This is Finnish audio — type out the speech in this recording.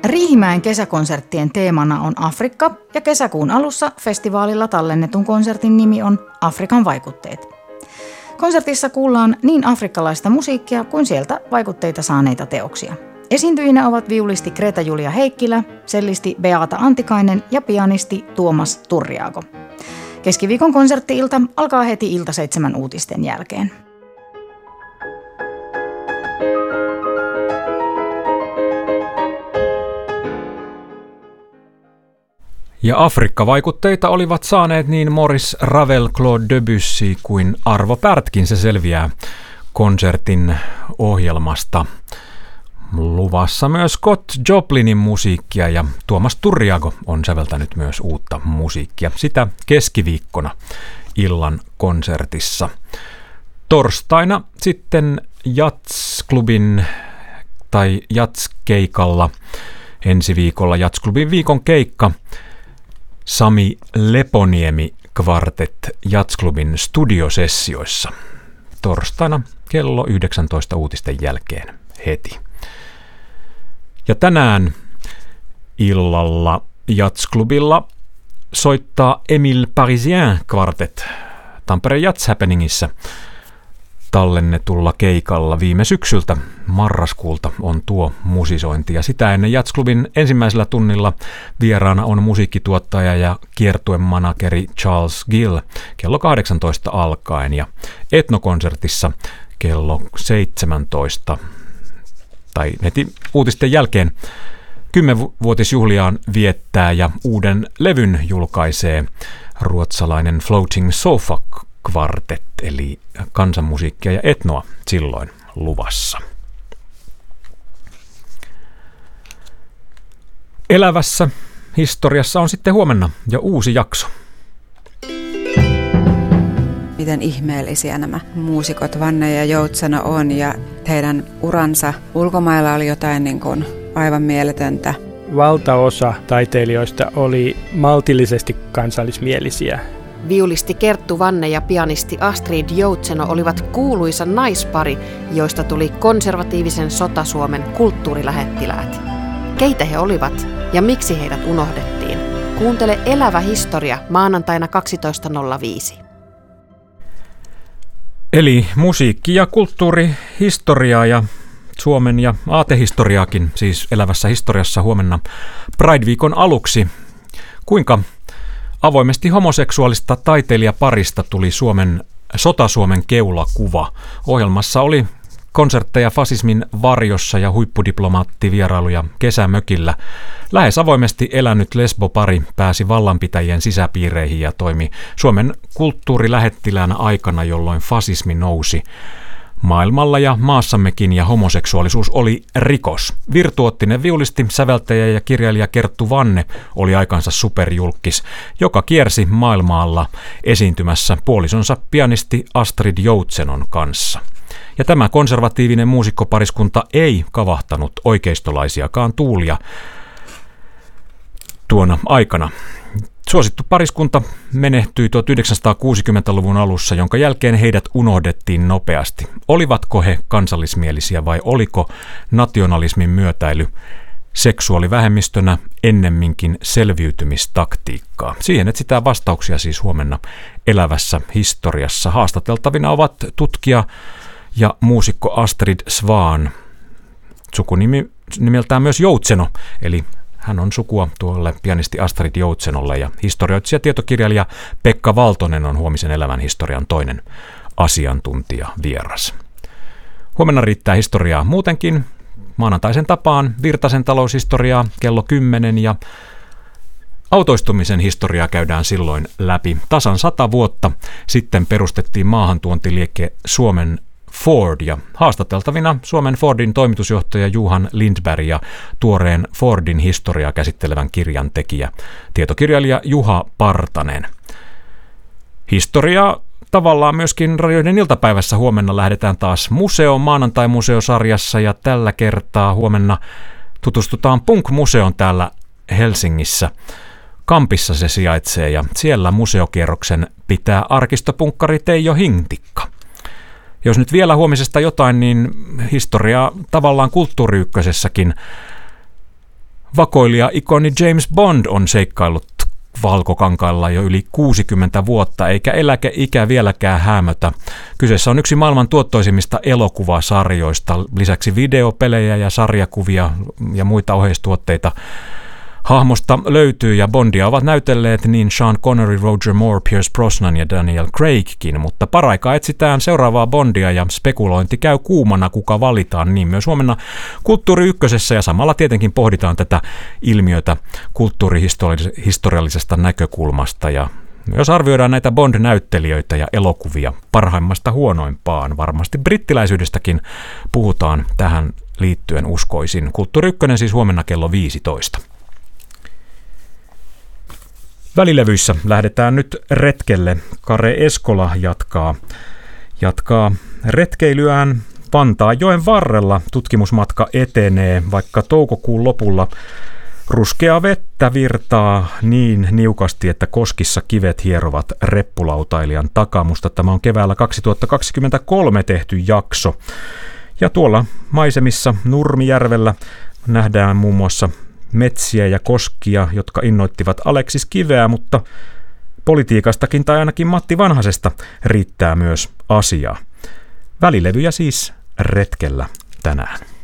Riihimäen kesäkonserttien teemana on Afrikka ja kesäkuun alussa festivaalilla tallennetun konsertin nimi on Afrikan vaikutteet. Konsertissa kuullaan niin afrikkalaista musiikkia kuin sieltä vaikutteita saaneita teoksia. Esiintyjinä ovat viulisti Greta-Julia Heikkilä, cellisti Beata Antikainen ja pianisti Tuomas Turriago. Keskiviikon konsertti-ilta alkaa heti ilta 7 uutisten jälkeen. Ja Afrikka-vaikutteita olivat saaneet niin Maurice Ravel, Claude Debussy kuin Arvo Pärtkin, se selviää konsertin ohjelmasta. Luvassa myös Scott Joplinin musiikkia ja Tuomas Turriago on säveltänyt myös uutta musiikkia. Sitä keskiviikkona illan konsertissa. Torstaina sitten Jazzklubin tai Jazzkeikalla ensi viikolla Jazzklubin viikon keikka. Sami Leponiemi Kvartet Jazzklubin studiosessioissa. Torstaina kello 19 uutisten jälkeen heti. Ja tänään illalla Jazzklubilla soittaa Emile Parisien Kvartet Tampereen Jazz Happeningissä tallennetulla keikalla viime syksyltä marraskuulta on tuo musisointi. Ja sitä ennen Jazzklubin ensimmäisellä tunnilla vieraana on musiikkituottaja ja kiertuemanageri Charles Gill kello 18 alkaen ja etnokonsertissa kello 17 tai heti uutisten jälkeen 10-vuotisjuhliaan viettää ja uuden levyn julkaisee ruotsalainen Floating Sofa Kvartet, eli kansanmusiikkia ja etnoa silloin luvassa. Elävässä historiassa on sitten huomenna jo uusi jakso. Miten ihmeellisiä nämä muusikot Vanne ja Joutseno on ja heidän uransa ulkomailla oli jotain niin kuin aivan mieletöntä. Valtaosa taiteilijoista oli maltillisesti kansallismielisiä. Viulisti Kerttu Vanne ja pianisti Astrid Joutseno olivat kuuluisa naispari, joista tuli konservatiivisen Sota-Suomen kulttuurilähettiläät. Keitä he olivat ja miksi heidät unohdettiin? Kuuntele Elävä historia maanantaina 12.05. Eli musiikki- ja kulttuurihistoriaa ja Suomen ja aatehistoriaakin, siis Elävässä historiassa huomenna Pride-viikon aluksi. Kuinka avoimesti homoseksuaalista taiteilijaparista tuli Sota-Suomen keulakuva. Ohjelmassa oli konsertteja fasismin varjossa ja huippudiplomaattivierailuja kesämökillä. Lähes avoimesti elänyt lesbopari pääsi vallanpitäjien sisäpiireihin ja toimi Suomen kulttuurilähettiläänä aikana, jolloin fasismi nousi maailmalla ja maassammekin ja homoseksuaalisuus oli rikos. Virtuoottinen viulisti, säveltäjä ja kirjailija Kerttu Vanne oli aikansa superjulkkis, joka kiersi maailmalla esiintymässä puolisonsa pianisti Astrid Joutsenon kanssa. Ja tämä konservatiivinen muusikkopariskunta ei kavahtanut oikeistolaisiakaan tuulia tuona aikana. Suosittu pariskunta menehtyi 1960-luvun alussa, jonka jälkeen heidät unohdettiin nopeasti. Olivatko he kansallismielisiä vai oliko nationalismin myötäily seksuaalivähemmistönä ennemminkin selviytymistaktiikkaa? Siihen etsitään vastauksia siis huomenna Elävässä historiassa. Haastateltavina ovat tutkija ja muusikko Astrid Svan, sukunimi nimeltään myös Joutseno, eli hän on sukua tuolle pianisti Astrid Joutsenolle ja historioitsija tietokirjailija Pekka Valtonen on huomisen Elävän historian toinen asiantuntija vieras. Huomenna riittää historiaa muutenkin. Maanantaisen tapaan Virtasen taloushistoriaa kello 10 ja autoistumisen historiaa käydään silloin läpi. Tasan 100 vuotta sitten perustettiin maahantuontiliike Suomen Ford ja haastateltavina Suomen Fordin toimitusjohtaja Johan Lindberg ja tuoreen Fordin historiaa käsittelevän kirjan tekijä, tietokirjailija Juha Partanen. Historiaa tavallaan myöskin radioiden iltapäivässä huomenna lähdetään taas museoon maanantai-museosarjassa ja tällä kertaa huomenna tutustutaan Punk-museoon täällä Helsingissä. Kampissa se sijaitsee ja siellä museokierroksen pitää arkistopunkkari Teijo Hintikka. Jos nyt vielä huomisesta jotain, niin historiaa tavallaan Kulttuuri Ykkösessäkin Vakoilija-ikoni James Bond on seikkaillut valkokankaalla jo yli 60 vuotta, eikä eläkeikä vieläkään häämötä. Kyseessä on yksi maailman tuottoisimmista elokuvasarjoista, lisäksi videopelejä ja sarjakuvia ja muita oheistuotteita hahmosta löytyy, ja Bondia ovat näytelleet niin Sean Connery, Roger Moore, Pierce Brosnan ja Daniel Craigkin, mutta paraikaa etsitään seuraavaa Bondia ja spekulointi käy kuumana, kuka valitaan, niin myös huomenna Kulttuuri Ykkösessä, ja samalla tietenkin pohditaan tätä ilmiötä kulttuurihistoriallisesta näkökulmasta, ja myös arvioidaan näitä Bond-näyttelijöitä ja elokuvia parhaimmasta huonoimpaan. Varmasti brittiläisyydestäkin puhutaan tähän liittyen, uskoisin. Kulttuuri Ykkönen siis huomenna kello 15. Välilevyissä lähdetään nyt retkelle. Kare Eskola jatkaa retkeilyään Vantaanjoen varrella. Tutkimusmatka etenee, vaikka toukokuun lopulla ruskeaa vettä virtaa niin niukasti, että koskissa kivet hierovat reppulautailijan takamusta. Tämä on keväällä 2023 tehty jakso. Ja tuolla maisemissa Nurmijärvellä nähdään muun muassa metsiä ja koskia, jotka innoittivat Aleksis Kiveä, mutta politiikastakin tai ainakin Matti Vanhasesta riittää myös asiaa. Välilevyjä siis retkellä tänään.